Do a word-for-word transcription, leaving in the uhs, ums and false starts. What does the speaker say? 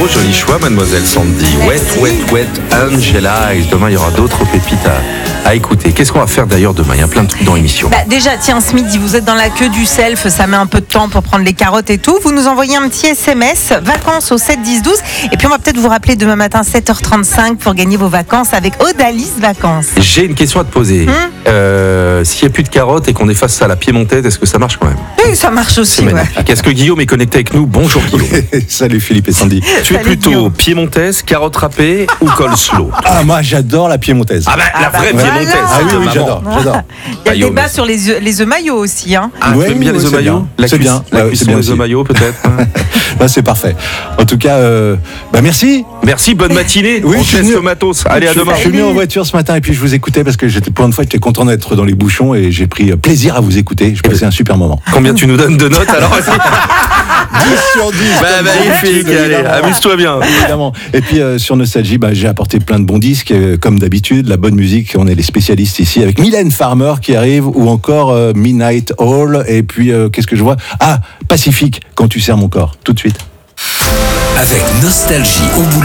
Gros, joli choix, mademoiselle Sandy. Wet, wet, wet, Angela. Et demain, il y aura d'autres pépites à, à écouter. Qu'est-ce qu'on va faire d'ailleurs demain? Il y a plein de trucs dans l'émission. Bah, déjà, tiens, ce midi, vous êtes dans la queue du self, ça met un peu de temps pour prendre les carottes et tout. Vous nous envoyez un petit S M S, vacances au sept dix douze. Et puis, on va peut-être vous rappeler demain matin, sept heures trente-cinq, pour gagner vos vacances avec Odalis Vacances. J'ai une question à te poser. Hum euh, S'il n'y a plus de carottes et qu'on efface ça à la piémontaise, est-ce que ça marche quand même? Oui, ça marche aussi, ouais. Est-ce que Guillaume est connecté avec nous? Bonjour Guillaume. Salut Philippe et Sandy. Tu es Salut, plutôt Guillaume. piémontaise, carotte râpée ou coleslaw? Ah, moi j'adore la piémontaise. Ah bah la bah vraie voilà. piémontaise. Ah oui, de oui, maman. j'adore, j'adore. Il y a Aïe, le oh, débat mais- sur les œufs, les œufs maillots aussi. Hein. Ah, Ouais, tu aimes bien ouais, les œufs c'est maillots? bien. La C'est cuisson- bien. La Ouais, cuisson c'est bien des œufs aussi. maillots peut-être. Là, c'est parfait. En tout cas, euh, bah merci. Merci, bonne matinée. Oui, On je suis teste venu- le matos. Allez, à je, demain. je suis venu en voiture ce matin et puis je vous écoutais parce que j'étais pour une fois j'étais content d'être dans les bouchons et j'ai pris plaisir à vous écouter. Je passais un super moment. Combien tu nous donnes de notes alors? dix sur dix. Bah magnifique, allez, amuse-toi bien. Évidemment. Et puis euh, sur Nostalgie, bah, j'ai apporté plein de bons disques, euh, comme d'habitude, la bonne musique. On est les spécialistes ici avec Mylène Farmer qui arrive, ou encore euh, Midnight Hall. Et puis euh, qu'est-ce que je vois? Ah, Pacifique, quand tu serres mon corps. Tout de suite. Avec Nostalgie au boulot.